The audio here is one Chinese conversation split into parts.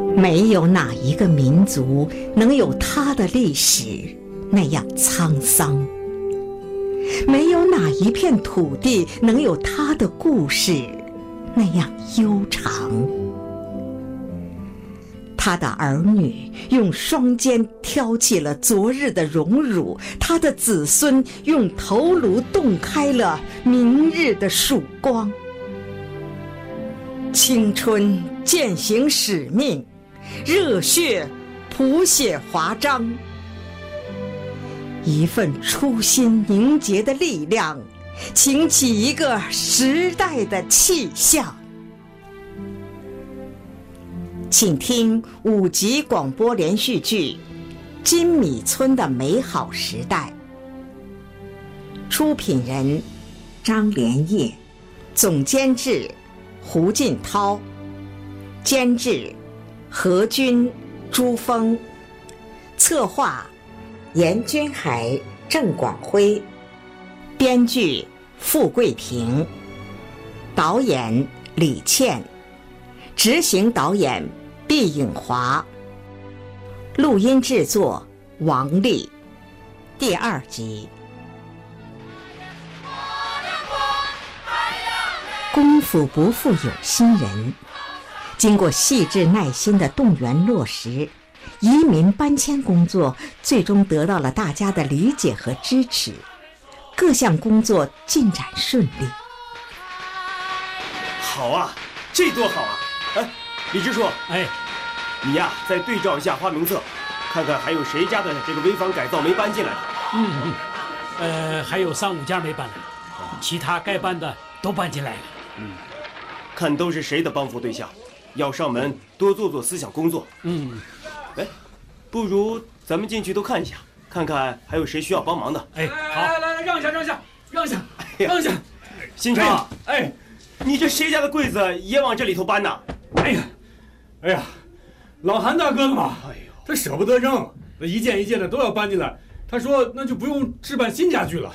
没有哪一个民族能有它的历史那样沧桑，没有哪一片土地能有它的故事那样悠长。他的儿女用双肩挑起了昨日的荣辱，他的子孙用头颅洞开了明日的曙光。青春践行使命，热血谱写华章，一份初心凝结的力量，擎起一个时代的气象。请听5集广播连续剧《金米村的美好时代》，出品人张连业，总监制胡进涛，监制何军、朱峰，策划严君海、郑广辉，编剧傅桂平，导演李倩，执行导演毕颖华，录音制作王丽。第2集。功夫不负有心人，经过细致耐心的动员落实，移民搬迁工作最终得到了大家的理解和支持，各项工作进展顺利。 好啊，这多好啊！哎，李支书，你呀再对照一下花名册，看看还有谁家的这个危房改造没搬进来的。 还有3、5家没搬来，其他该搬的都搬进来了。 看都是谁的帮扶对象，要上门多做做思想工作。不如咱们进去都看一下，看看还有谁需要帮忙的。 好，来，让一下。 新昌，你这谁家的柜子也往这里头搬呢？ 哎呀，老韩大哥的嘛，他舍不得扔，那一件一件的都要搬进来。他说那就不用置办新家具了。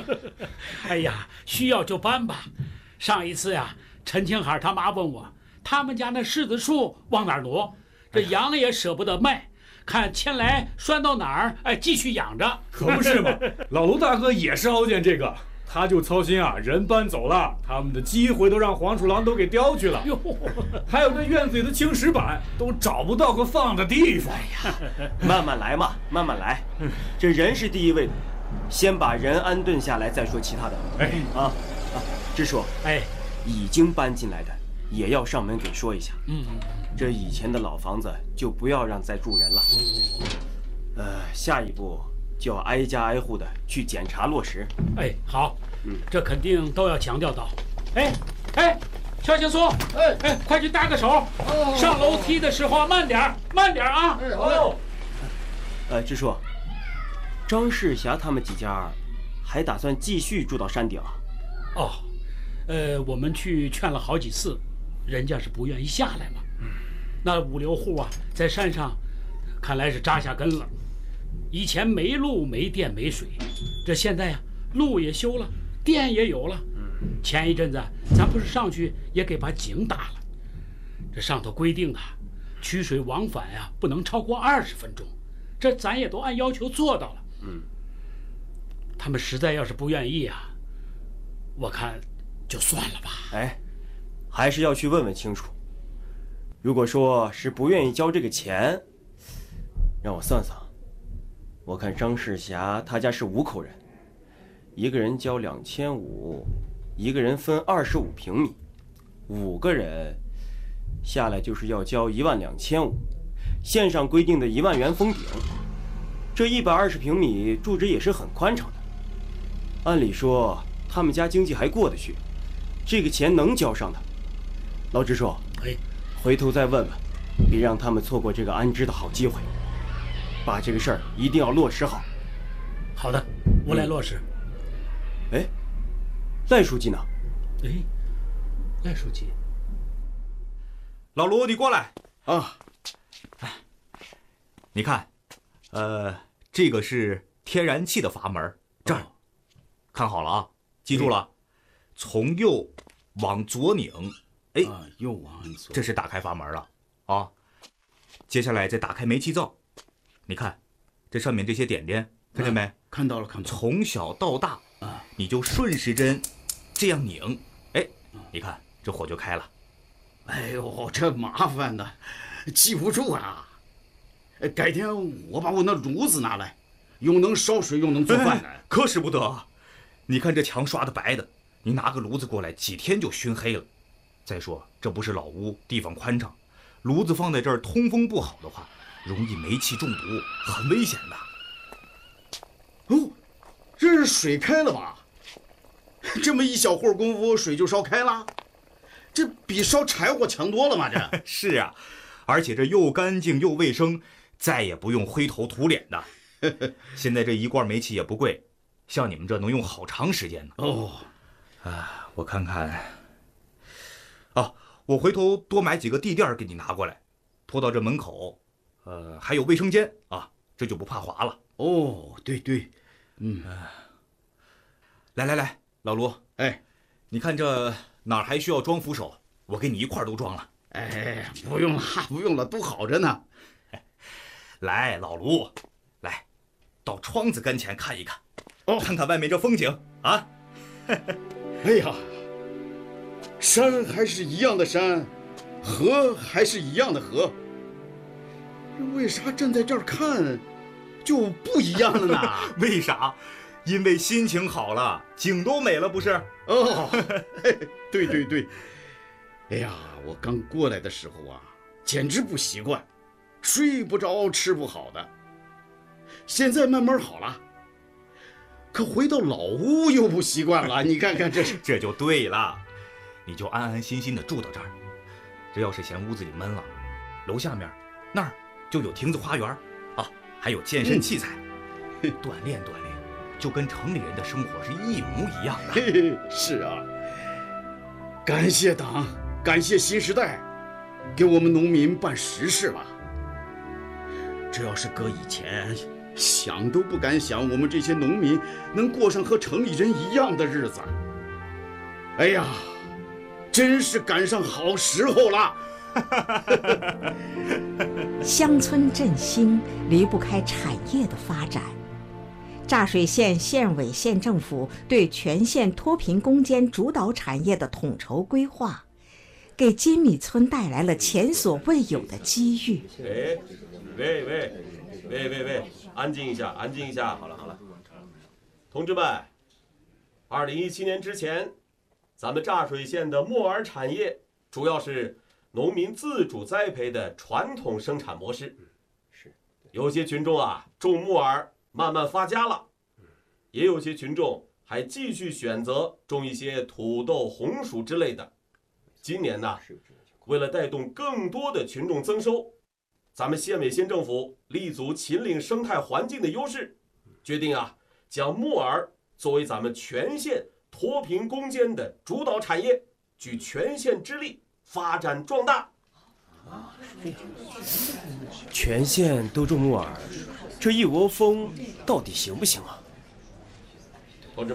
需要就搬吧。上一次呀，陈清海他妈问我，他们家那柿子树往哪儿挪？这羊也舍不得卖，看牵来拴到哪儿，继续养着。 可不是嘛，老卢大哥也是熬见这个，他就操心啊，人搬走了，他们的鸡回头让黄鼠狼都给叼去了。还有这院子里的青石板都找不到个放的地方。 慢慢来嘛，慢慢来，这人是第一位的，先把人安顿下来再说其他的。支书，已经搬进来的也要上门给说一下。这以前的老房子就不要让再住人了。下一步就要挨家挨户的去检查落实。 好，这肯定都要强调到。肖青松，快去搭个手。上楼梯的时候慢点啊。 好。 支书，张世霞他们几家还打算继续住到山顶啊？ 我们去劝了好几次，人家是不愿意下来嘛。那5、6户啊，在山上看来是扎下根了。以前没路没电没水，这现在呀，路也修了，电也有了。前一阵子咱不是上去也给把井打了，这上头规定啊，取水往返呀不能超过20分钟，这咱也都按要求做到了。他们实在要是不愿意啊，我看就算了吧。 还是要去问问清楚。如果说是不愿意交这个钱，让我算算，我看张世霞他家是5口人，一个人交2500，一个人分25平米，5个人下来就是要交12500，线上规定的1万元封顶。这120平米住着也是很宽敞的，按理说他们家经济还过得去，这个钱能交上的。老支书，回头再问问，别让他们错过这个安置的好机会，把这个事儿一定要落实好。 好的，我来落实。 赖书记呢？ 赖书记， 老卢，你过来啊！ 你看，这个是天然气的阀门，这儿，看好了啊，记住了，从右往左拧，右往左，这是打开阀门了啊。 接下来再打开煤气灶，你看，这上面这些点点，看见没？ 看到了，看到了。 从小到大啊，你就顺时针这样拧，哎，你看这火就开了。 哎呦，这麻烦的，记不住啊。改天我把我那炉子拿来，又能烧水又能做饭的。 可使不得啊！你看这墙刷的白的，你拿个炉子过来，几天就熏黑了。再说这不是老屋，地方宽敞，炉子放在这儿通风不好的话，容易煤气中毒，很危险的。 哦，这是水开了吧？这么一小会儿功夫，水就烧开了，这比烧柴火强多了嘛！这是啊，而且这又干净又卫生，再也不用灰头土脸的。现在这一罐煤气也不贵，像你们这能用好长时间呢。 哦， 啊，我看看。啊，我回头多买几个地垫给你拿过来，拖到这门口。还有卫生间啊，这就不怕滑了。 哦，对对， 来，老卢， 哎， 你看这哪儿还需要装扶手？我给你一块都装了。 哎，不用了，不用了，都好着呢。 来，老卢，来，到窗子跟前看一看，看看外面这风景啊。 哎呀，山还是一样的山，河还是一样的河，为啥站在这儿看就不一样了呢？ 为啥？因为心情好了，景都美了，不是？ 哦，对对对。哎呀，我刚过来的时候啊，简直不习惯，睡不着，吃不好的。现在慢慢好了，可回到老屋又不习惯了。你看看这是， 这就对了，你就安安心心的住到这儿。这要是嫌屋子里闷了，楼下面那儿就有亭子花园啊，还有健身器材，锻炼锻炼，就跟城里人的生活是一模一样的。 嘿嘿，是啊，感谢党，感谢新时代，给我们农民办实事了。这要是搁以前，想都不敢想，我们这些农民能过上和城里人一样的日子。哎呀，真是赶上好时候了。 乡村振兴离不开产业的发展。柞水县县委县政府对全县脱贫攻坚主导产业的统筹规划，给金米村带来了前所未有的机遇。 喂，安静一下，安静一下。好了，同志们，2017年之前，咱们柞水县的木耳产业主要是农民自主栽培的传统生产模式。有些群众啊，种木耳慢慢发家了，也有些群众还继续选择种一些土豆、红薯之类的。今年呢，为了带动更多的群众增收，咱们县委县政府立足秦岭生态环境的优势，决定啊，将木耳作为咱们全县脱贫攻坚的主导产业，举全县之力发展壮大。 全县都种木耳，这一窝蜂到底行不行啊？同志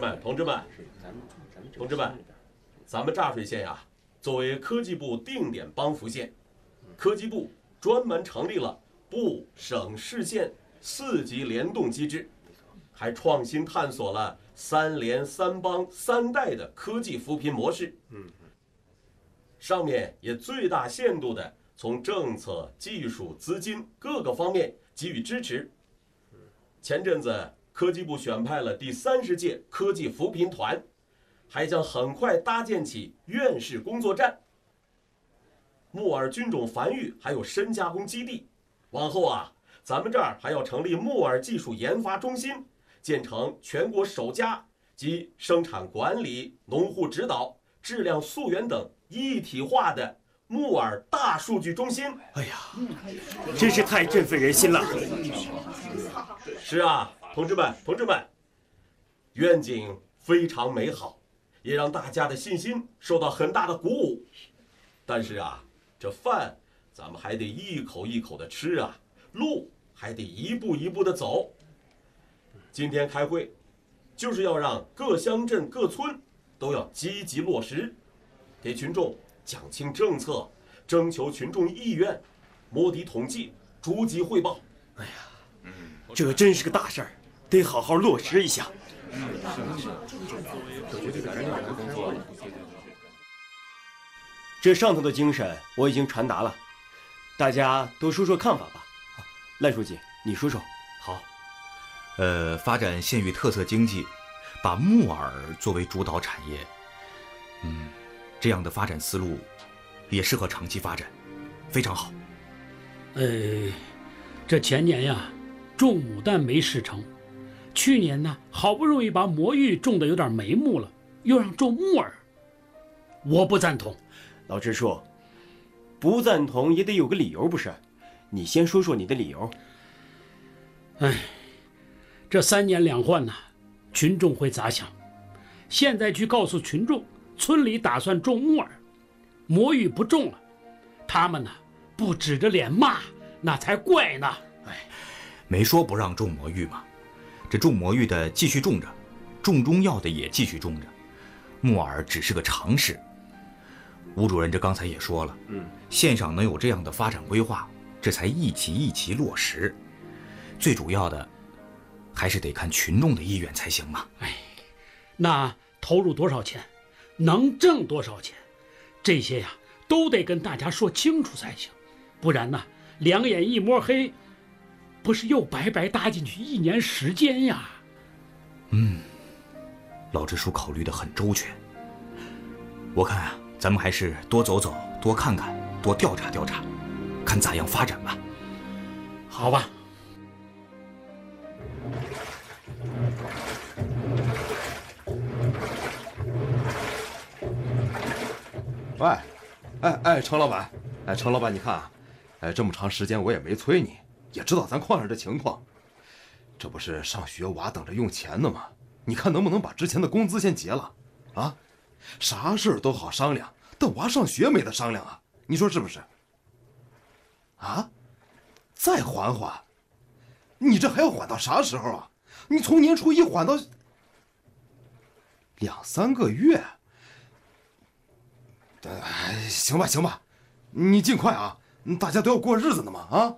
们，咱们柞水县呀，作为科技部定点帮扶县，科技部专门成立了部、省、市、县4级联动机制，还创新探索了3联、3帮、3带的科技扶贫模式。上面也最大限度的从政策、技术、资金各个方面给予支持。前阵子科技部选派了第30届科技扶贫团，还将很快搭建起院士工作站、木耳菌种繁育还有深加工基地。往后啊，咱们这儿还要成立木耳技术研发中心，建成全国首家集生产管理、农户指导、质量溯源等一体化的木耳大数据中心。 哎呀，真是太振奋人心了。 是啊，同志们，愿景非常美好，也让大家的信心受到很大的鼓舞。但是啊，这饭咱们还得一口一口的吃啊，路还得一步一步的走。今天开会，就是要让各乡镇各村都要积极落实，给群众讲清政策，征求群众意愿， 摸底统计，逐级汇报。 哎呀，这真是个大事儿，得好好落实一下。这上头的精神我已经传达了，大家都说说看法吧。赖书记，你说说。 好，发展县域特色经济，把木耳作为主导产业，这样的发展思路也适合长期发展，非常好。 这前年呀，种牡丹没事成，去年呢，好不容易把魔芋种得有点眉目了，又让种木耳，我不赞同。 老支书，不赞同也得有个理由不是？你先说说你的理由。 这3年2换呐，群众会咋想？现在去告诉群众，村里打算种木耳，魔芋不种了，他们呢不指着脸骂，那才怪呢。 没说不让种魔芋嘛，这种魔芋的继续种着，种中药的也继续种着，木耳只是个尝试。吴主任这刚才也说了，县上能有这样的发展规划，这才一期一期落实。最主要的还是得看群众的意愿才行嘛。 那投入多少钱，能挣多少钱，这些呀都得跟大家说清楚才行，不然呢，两眼一摸黑，不是又白白搭进去1年时间呀。 老支书考虑得很周全，我看啊，咱们还是多走走，多看看，多调查调查，看咋样发展吧。 好吧。 喂，程老板，程老板，你看啊，这么长时间我也没催你，也知道咱矿上的情况，这不是上学娃等着用钱呢吗？你看能不能把之前的工资先结了？啊，啥事儿都好商量，但娃上学没得商量啊，你说是不是？啊，再缓缓，你这还要缓到啥时候啊？你从年初1缓到2、3个月。行吧，你尽快啊，大家都要过日子呢嘛啊！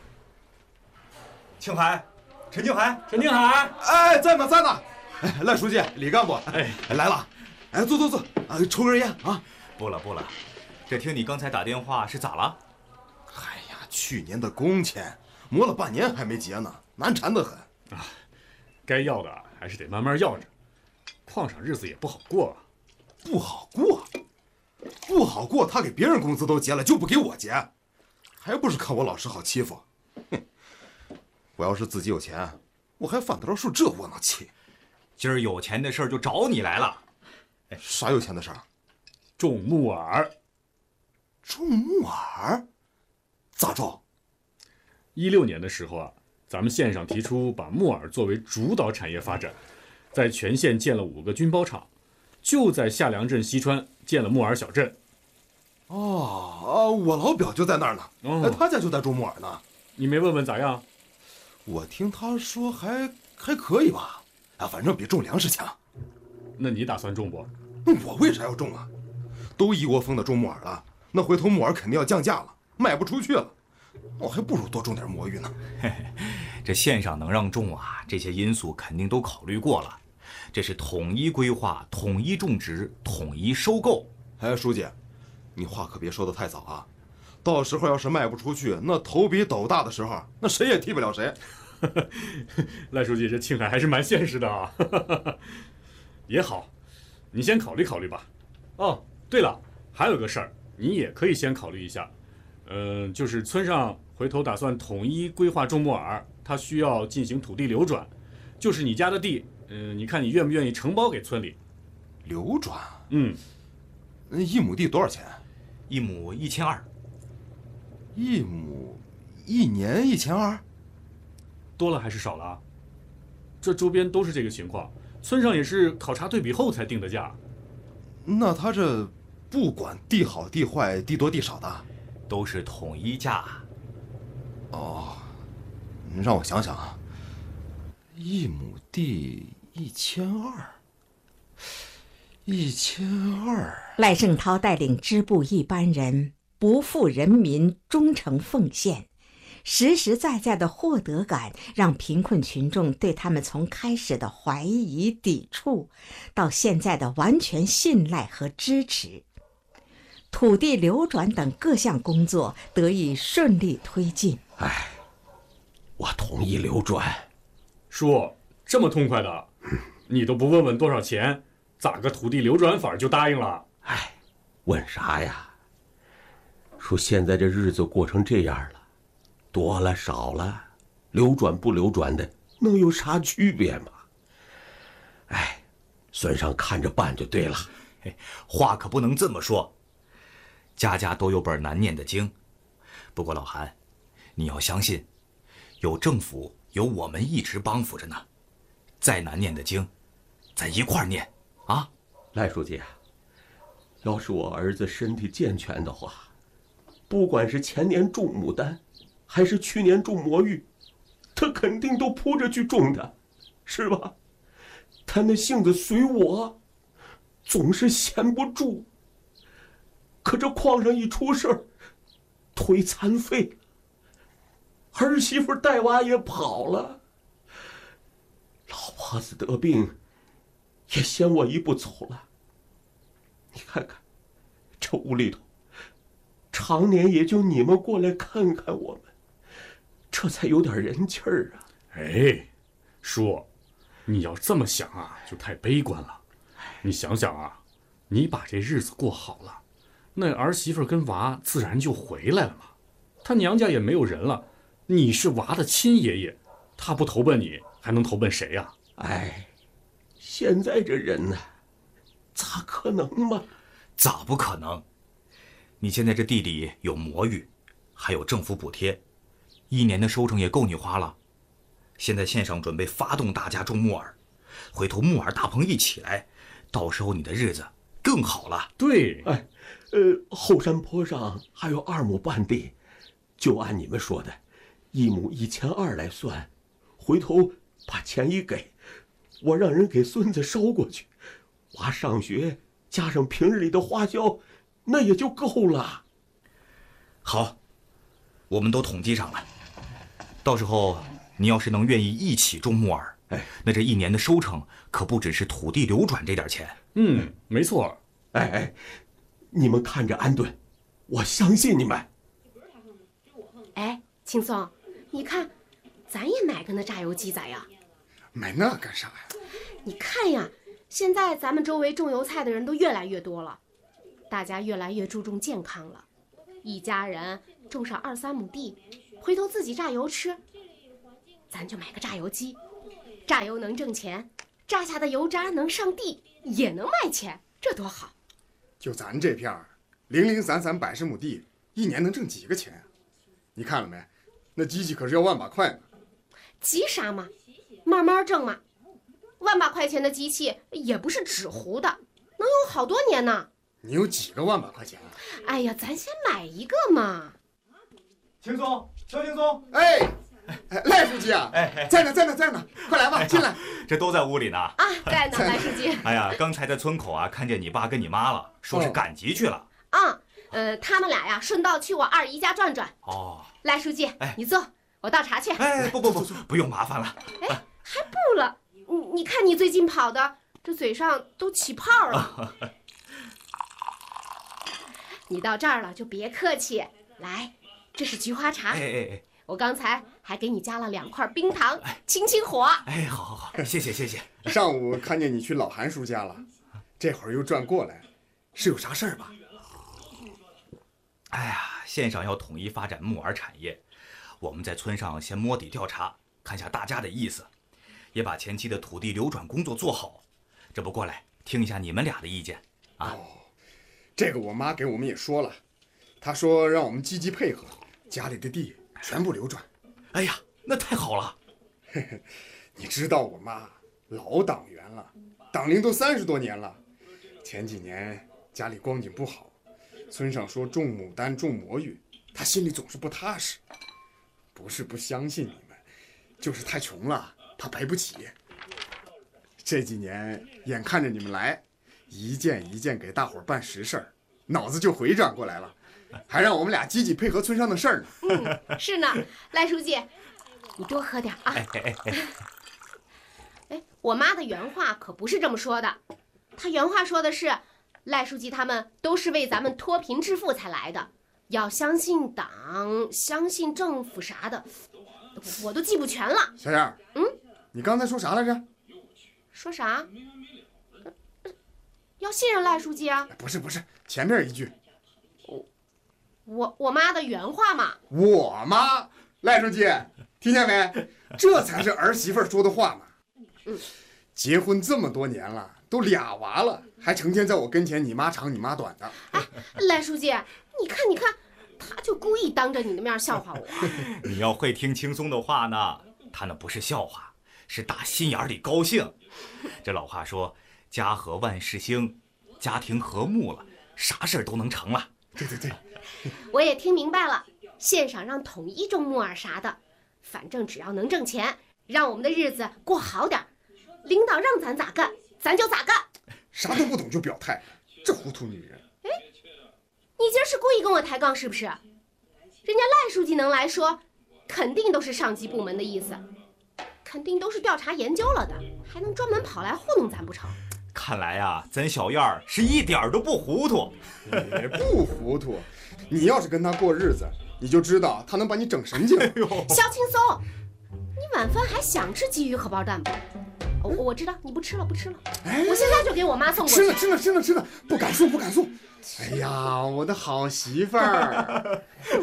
庆海，陈庆海， 在呢。赖书记，李干部，来了，坐，抽根烟啊！ 不了，这听你刚才打电话是咋了？ 去年的工钱磨了半年还没结呢，难缠得很啊！该要的还是得慢慢要着，矿上日子也不好过啊。 不好过，他给别人工资都结了，就不给我结，还不是看我老实好欺负？哼！我要是自己有钱，我还犯得着受这窝囊气？ 今儿有钱的事儿就找你来了。 啥有钱的事儿？ 种木耳。 种木耳？咋着 ？16年的时候啊，咱们县上提出把木耳作为主导产业发展，在全县建了5个军包厂，就在下梁镇西川建了木耳小镇。 我老表就在那儿呢，他家就在种木耳呢。 你没问问咋样？ 我听他说还可以吧，反正比种粮食强。 那你打算种不？ 我为啥要种啊？都一窝蜂的种木耳了，那回头木耳肯定要降价了，卖不出去了，我还不如多种点魔芋呢。 这县上能让种啊，这些因素肯定都考虑过了。这是统一规划、统一种植、统一收购。 书记，你话可别说得太早啊！到时候要是卖不出去，那头比斗大的时候，那谁也替不了谁。 赖书记，这庆海还是蛮现实的啊。也好，你先考虑考虑吧。对了，还有个事儿，你也可以先考虑一下。就是村上回头打算统一规划种木耳，它需要进行土地流转，就是你家的地。你看你愿不愿意承包给村里？ 流转 ？1 亩地多少钱 ？1亩1200。 1亩1年1200？ 多了还是少了？这周边都是这个情况，村上也是考察对比后才定的价。 那他这不管地好地坏、地多地少的， 都是统一价。 让我想想啊，1亩地1200。 赖正涛带领支部一班人不负人民，忠诚奉献，实实在在的获得感让贫困群众对他们从开始的怀疑抵触到现在的完全信赖和支持，土地流转等各项工作得以顺利推进。 我同意流转。 叔，这么痛快的，你都不问问多少钱，咋个土地流转法就答应了？ 问啥呀？说现在这日子过成这样了，多了少了，流转不流转的能有啥区别吗？孙上看着办就对了。 话可不能这么说，家家都有本难念的经。不过老韩，你要相信，有政府有我们一直帮扶着呢。再难念的经，咱一块儿念啊！ 赖书记，要是我儿子身体健全的话，不管是前年种牡丹，还是去年种魔芋，他肯定都扑着去种的，是吧？他那性子随我，总是闲不住。可这矿上一出事儿，腿残废，儿媳妇带娃也跑了，老婆子得病，也先我一步走了。你看看，这屋里头，常年也就你们过来看看我们，这才有点人气儿啊。 叔，你要这么想啊，就太悲观了。你想想啊，你把这日子过好了，那儿媳妇跟娃自然就回来了嘛。他娘家也没有人了，你是娃的亲爷爷，他不投奔你，还能投奔谁呀？ 现在这人呢，咋可能嘛？ 咋不可能？你现在这地里有魔芋，还有政府补贴，1年的收成也够你花了。现在县上准备发动大家种木耳，回头木耳大棚一起来，到时候你的日子更好了。 对， 后山坡上还有2亩半地，就按你们说的，1亩1200来算，回头把钱一给，我让人给孙子捎过去，娃上学加上平日里的花销，那也就够了。 好，我们都统计上了，到时候你要是能愿意一起种木耳，那这1年的收成可不只是土地流转这点钱。 没错。 你们看着安顿，我相信你们。 青松，你看，咱也买个那榨油机咋样？ 买那干啥呀？ 你看呀，现在咱们周围种油菜的人都越来越多了，大家越来越注重健康了，一家人种上2、3亩地，回头自己榨油吃。咱就买个榨油机，榨油能挣钱，榨下的油渣能上地，也能卖钱，这多好！ 就咱这片儿，零零散散100亩地，1年能挣几个钱啊？你看了没？那机器可是要1万把块呢。 急啥嘛，慢慢挣嘛。1把块钱的机器也不是纸糊的，能用好多年呢。 你有几个1把块钱啊？ 哎呀，咱先买一个嘛。 青松，肖青松， 赖书记啊，在呢，快来吧，进来。 这都在屋里呢。 在呢，赖书记。 刚才在村口啊，看见你爸跟你妈了，说是赶集去了。 他们俩呀，顺道去我二姨家转转。赖书记，你坐，我倒茶去。 不用麻烦了。 还不了？你看你最近跑的，这嘴上都起泡了。你到这儿了就别客气，来，这是菊花茶。我刚才还给你加了2块冰糖，清火。 好，谢谢。 上午看见你去老韩叔家了，这会儿又转过来，是有啥事儿吧？ 县上要统一发展木耳产业，我们在村上先摸底调查，看下大家的意思，也把前期的土地流转工作做好。这不过来听一下你们俩的意见啊？ 这个我妈给我们也说了，她说让我们积极配合，家里的地全部流转。 那太好了。 你知道我妈老党员了，党龄都30多年了，前几年家里光景不好，村上说种牡丹种魔芋，她心里总是不踏实。不是不相信你们，就是太穷了，她赔不起。这几年眼看着你们来，一件一件给大伙儿办实事儿，脑子就回转过来了。 还让我们俩积极配合村上的事儿呢。是呢，赖书记，你多喝点啊。我妈的原话可不是这么说的，她原话说的是，赖书记他们都是为咱们脱贫致富才来的，要相信党，相信政府啥的，我都记不全了。 小燕，你刚才说啥来着？ 说啥？要信任赖书记啊？ 不是，前面一句。 我妈的原话嘛。 我妈，赖书记，听见没？这才是儿媳妇说的话嘛。结婚这么多年了，都俩娃了，还成天在我跟前你妈长你妈短的。 赖书记，你看，他就故意当着你的面笑话我。 你要会听轻松的话呢，他那不是笑话，是打心眼里高兴。这老话说，家和万事兴，家庭和睦了，啥事儿都能成了。 对。 我也听明白了，县上让统一种木耳啥的，反正只要能挣钱，让我们的日子过好点，领导让咱咋干，咱就咋干。 啥都不懂就表态，这糊涂女人。 你今儿是故意跟我抬杠是不是？人家赖书记能来说，肯定都是上级部门的意思，肯定都是调查研究了的，还能专门跑来糊弄咱不成？ 看来啊，咱小燕儿是一点都不糊涂。 不糊涂，你要是跟他过日子，你就知道他能把你整神经。 肖青松，你晚饭还想吃鲫鱼荷包蛋不？我知道你不吃了，我现在就给我妈送过去。 吃了，不敢送。哎呀，我的好媳妇儿。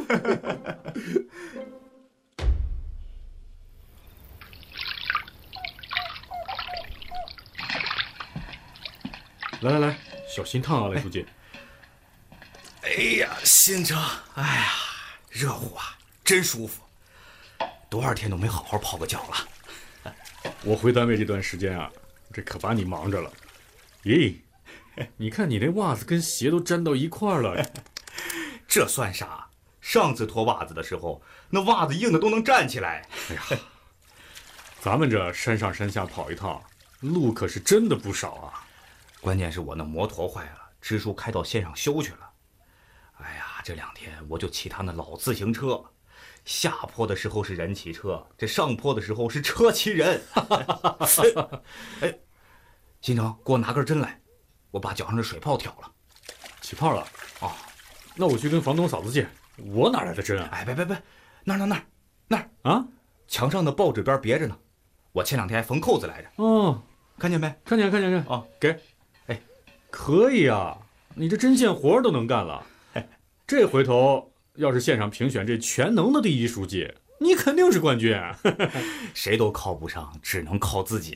来，小心烫啊，赖书记。 哎呀，新车，哎呀，热乎啊，真舒服。多少天都没好好泡个脚了。 我回单位这段时间啊，这可把你忙着了。咦，你看你那袜子跟鞋都粘到一块了。 这算啥？上次脱袜子的时候，那袜子硬的都能站起来。 哎呀，咱们这山上山下跑一趟，路可是真的不少啊。 关键是我那摩托坏了，支书开到县上修去了。哎呀，这2天我就骑他那老自行车，下坡的时候是人骑车，这上坡的时候是车骑人。哎，新成，给我拿根针来，我把脚上的水泡挑了。 起泡了？哦，那我去跟房东嫂子借。我哪来的针啊？ 哎，别，那儿啊， 墙上的报纸边别着呢。我前2天还缝扣子来着。 哦， 看见没？ 看见。 哦， 给。哎，可以啊，你这针线活都能干了。这回头要是县上评选这全能的第1书记，你肯定是冠军。 谁都靠不上，只能靠自己。